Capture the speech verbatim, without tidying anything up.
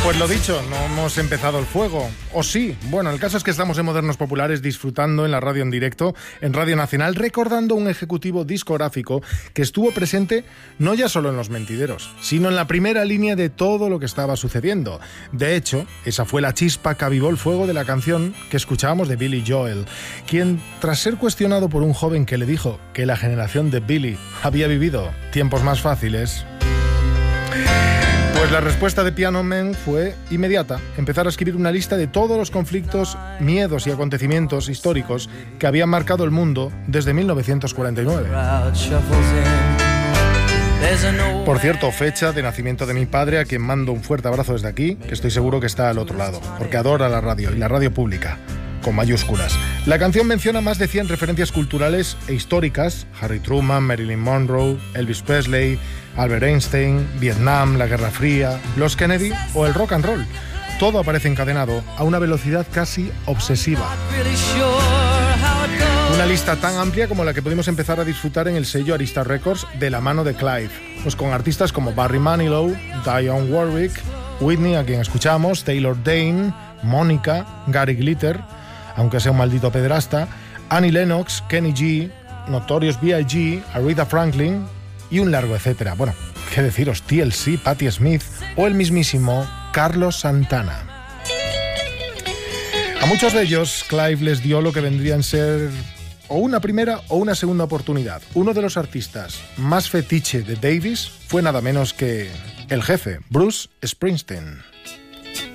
Pues lo dicho, no hemos empezado el fuego. ¿O sí? Bueno, el caso es que estamos en Modernos Populares disfrutando en la radio en directo, en Radio Nacional, recordando un ejecutivo discográfico que estuvo presente no ya solo en Los Mentideros, sino en la primera línea de todo lo que estaba sucediendo. De hecho, esa fue la chispa que avivó el fuego de la canción que escuchábamos de Billy Joel, quien, tras ser cuestionado por un joven que le dijo que la generación de Billy había vivido tiempos más fáciles, pues la respuesta de Piano Man fue inmediata: empezar a escribir una lista de todos los conflictos, miedos y acontecimientos históricos que habían marcado el mundo desde mil novecientos cuarenta y nueve. Por cierto, fecha de nacimiento de mi padre, a quien mando un fuerte abrazo desde aquí, que estoy seguro que está al otro lado, porque adora la radio, y la radio pública, con mayúsculas. La canción menciona más de cien referencias culturales e históricas: Harry Truman, Marilyn Monroe, Elvis Presley, Albert Einstein, Vietnam, la Guerra Fría, los Kennedy o el rock and roll. Todo aparece encadenado a una velocidad casi obsesiva. Una lista tan amplia como la que pudimos empezar a disfrutar en el sello Arista Records de la mano de Clive, pues con artistas como Barry Manilow, Dionne Warwick, Whitney, a quien escuchamos, Taylor Dayne, Mónica, Gary Glitter, aunque sea un maldito pederasta, Annie Lennox, Kenny G, Notorious B I G, Aretha Franklin y un largo etcétera. Bueno, qué deciros, T L C, Patti Smith o el mismísimo Carlos Santana. A muchos de ellos, Clive les dio lo que vendrían a ser o una primera o una segunda oportunidad. Uno de los artistas más fetiche de Davis fue nada menos que el jefe, Bruce Springsteen.